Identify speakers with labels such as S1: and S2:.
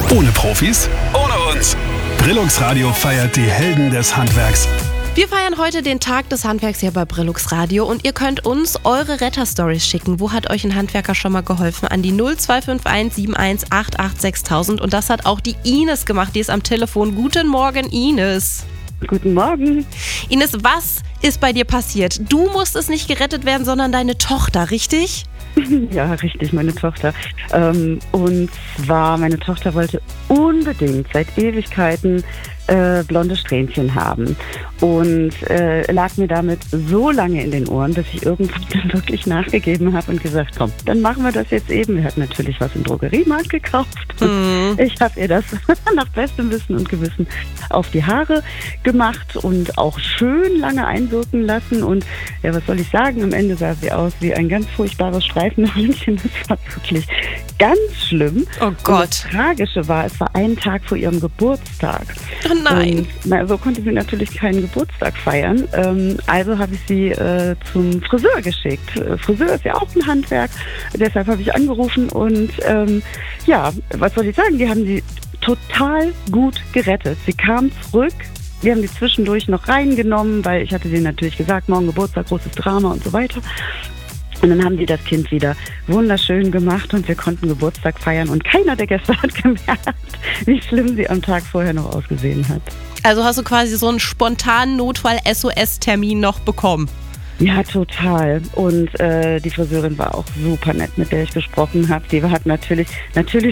S1: Ohne Profis, ohne uns. Brillux Radio feiert die Helden des Handwerks.
S2: Wir feiern heute den Tag des Handwerks hier bei Brillux Radio und ihr könnt uns eure Retterstories schicken. Wo hat euch ein Handwerker schon mal geholfen? An die 0251 7188 6000. Und das hat auch die Ines gemacht, die ist am Telefon. Guten Morgen, Ines.
S3: Guten Morgen.
S2: Ines, was ist bei dir passiert? Du musstest nicht gerettet werden, sondern deine Tochter, richtig?
S3: Ja, richtig, meine Tochter. Und zwar, meine Tochter wollte unbedingt seit Ewigkeiten blonde Strähnchen haben und lag mir damit so lange in den Ohren, dass ich irgendwann dann wirklich nachgegeben habe und gesagt, komm, dann machen wir das jetzt eben. Wir hatten natürlich was im Drogeriemarkt gekauft. Ich habe ihr das nach bestem Wissen und Gewissen auf die Haare gemacht und auch schön lange einwirken lassen. Und ja, was soll ich sagen, am Ende sah sie aus wie ein ganz furchtbares Streifenhörnchen. Das war wirklich ganz schlimm.
S2: Oh Gott.
S3: Und das Tragische war, es war ein Tag vor ihrem Geburtstag.
S2: Oh nein.
S3: Und, so konnte sie natürlich keinen Geburtstag feiern. Also habe ich sie zum Friseur geschickt. Friseur ist ja auch ein Handwerk. Deshalb habe ich angerufen und ja, was soll ich sagen? Die haben sie total gut gerettet. Sie kam zurück. Wir haben die zwischendurch noch reingenommen, weil ich hatte denen natürlich gesagt, morgen Geburtstag, großes Drama und so weiter. Und dann haben die das Kind wieder wunderschön gemacht und wir konnten Geburtstag feiern. Und keiner der Gäste hat gemerkt, wie schlimm sie am Tag vorher noch ausgesehen hat.
S2: Also hast du quasi so einen spontanen Notfall-SOS-Termin noch bekommen?
S3: Ja, total. Und die Friseurin war auch super nett, mit der ich gesprochen habe. Die hat natürlich